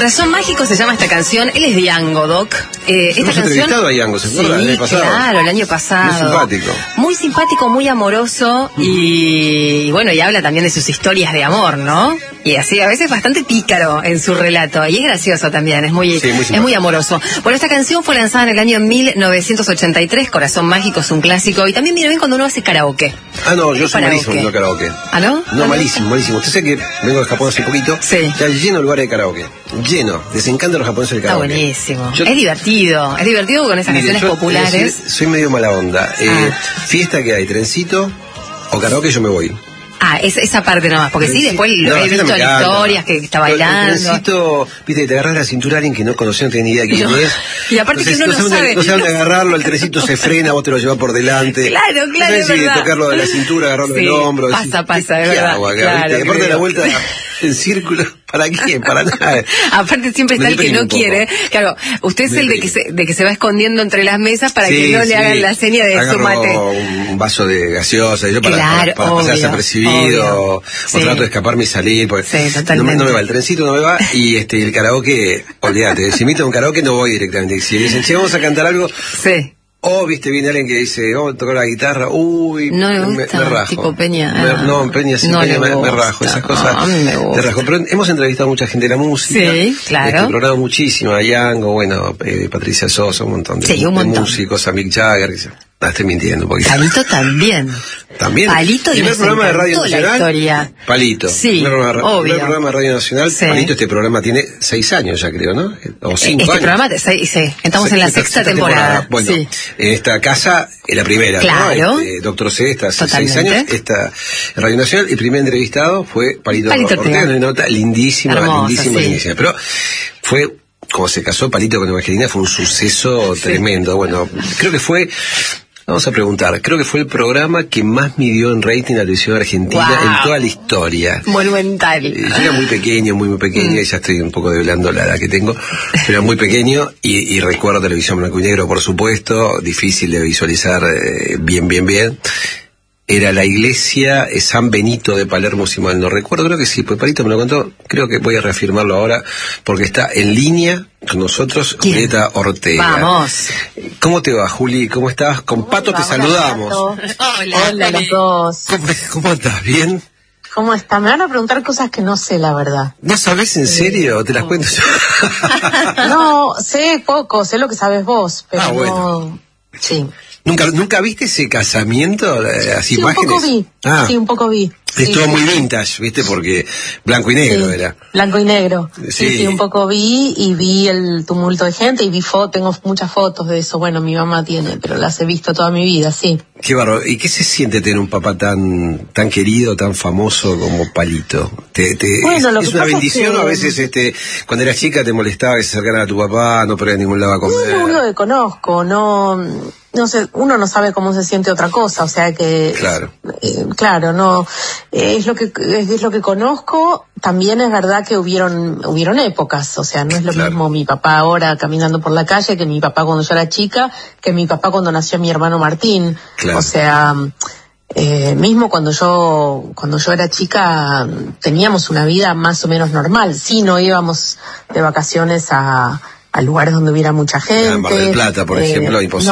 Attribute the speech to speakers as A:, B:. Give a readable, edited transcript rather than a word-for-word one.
A: Corazón Mágico se llama esta canción. Él es Diango, Doc.
B: Hemos entrevistado a Diango, ¿se acuerda?
A: Sí,
B: el año pasado.
A: Claro, el año pasado.
B: Muy simpático.
A: Muy simpático, muy amoroso y bueno, y habla también de sus historias de amor, ¿no? Y así, a veces bastante pícaro en su relato. Y es gracioso también, es muy amoroso. Bueno, esta canción fue lanzada en el año 1983. Corazón Mágico es un clásico. Y también viene bien cuando uno hace karaoke.
B: Ah, no, yo soy malísimo en karaoke.
A: ¿Ah, no?
B: No, malísimo. Usted sabe que vengo de Japón hace poquito.
A: Sí.
B: Ya lleno de lugares de karaoke. Lleno. Les encanta a los japoneses el karaoke.
A: Está buenísimo. Es divertido con esas canciones populares.
B: Soy medio mala onda. Fiesta que hay, trencito o karaoke, yo me voy.
A: Esa parte nomás, porque sí, después lo he visto en historias que está bailando.
B: El trencito, viste, te agarras la cintura a alguien que no conoce, no tiene ni idea de quién es.
A: Y aparte entonces, que uno no sabe.
B: No sabe dónde agarrarlo, el trencito se frena, vos te lo llevas por delante.
A: Claro,
B: es verdad. Tocarlo de la cintura, agarrarlo del hombro.
A: Pasa, es verdad.
B: Claro, aparte de la vuelta en círculo, ¿para qué? Para nada.
A: Aparte siempre está el que no quiere. Claro, usted es el de que se va escondiendo entre las mesas para que no le hagan la seña de su mate.
B: Un vaso de gaseosa, yo para pasar desapercibido, o trato de escaparme y salir, porque no me va, el trencito no me va, y el karaoke, olvídate, si invito a un karaoke no voy directamente, si dicen, che, vamos a cantar algo, viste, viene alguien que dice, tocar la guitarra, me rajo.
A: Tipo Peña.
B: Peña, sí, no Peña me rajo, esas cosas me rajo. Pero hemos entrevistado a mucha gente de la música.
A: Sí, claro.
B: Explorado muchísimo, a Diango, Patricia Sosa, un montón de músicos, a Mick Jagger, estoy mintiendo un poquito.
A: Palito también. Palito y
B: primer programa de Radio Nacional. Palito.
A: Sí,
B: obvio. Primer programa de Radio Nacional. Sí. Palito, este programa tiene 6 años ya, creo, ¿no? O 5 años.
A: Programa, estamos en la sexta temporada.
B: Bueno, en esta casa, la primera,
A: claro,
B: ¿no? Doctor C, está hace 6 años. Esta Radio Nacional, el primer entrevistado fue Palito Ortega, una nota lindísima. Pero fue, como se casó Palito con Evangelina, fue un suceso tremendo. Bueno, creo que fue... Vamos a preguntar, creo que fue el programa que más midió en rating a la televisión argentina en toda la historia.
A: Monumental.
B: Yo era muy pequeño, y ya estoy un poco develando la edad que tengo, pero era muy pequeño y recuerdo televisión blanco y negro, por supuesto, difícil de visualizar bien. Era la iglesia San Benito de Palermo, si mal no recuerdo, creo que sí, pues Palito me lo contó, creo que voy a reafirmarlo ahora, porque está en línea con nosotros Julieta Ortega.
A: Vamos.
B: ¿Cómo te va, Juli? ¿Cómo estás? Con Pato te saludamos.
C: Hola los dos.
B: ¿Cómo estás? ¿Bien?
C: ¿Cómo estás? Me van a preguntar cosas que no sé, la verdad.
B: ¿No sabes en serio? ¿Te las cuento yo?
C: No, sé poco, sé lo que sabes vos, pero
B: bueno.
C: Sí.
B: ¿Nunca viste ese casamiento? Las imágenes.
C: Un poco vi.
B: Es todo muy vintage, ¿viste? Porque blanco y negro era.
C: Blanco y negro. Sí, un poco vi el tumulto de gente y tengo muchas fotos de eso. Bueno, mi mamá tiene, pero las he visto toda mi vida, sí.
B: Qué bárbaro. ¿Y qué se siente tener un papá tan querido, tan famoso como Palito?
C: Bueno,
B: ¿Es una bendición o a veces cuando eras chica te molestaba que se acercaran a tu papá, no podías a ningún lado a comer?
C: Es lo único que conozco, no sé, uno no sabe cómo se siente otra cosa, o sea que claro, no es lo que conozco. También es verdad que hubieron épocas, o sea, no es lo mismo mi papá ahora caminando por la calle que mi papá cuando yo era chica, que mi papá cuando nació mi hermano Martín. O sea, mismo cuando yo era chica teníamos una vida más o menos normal. Sí, no íbamos de vacaciones a lugares donde hubiera mucha gente.
B: En Mar del Plata, por ejemplo, imposible.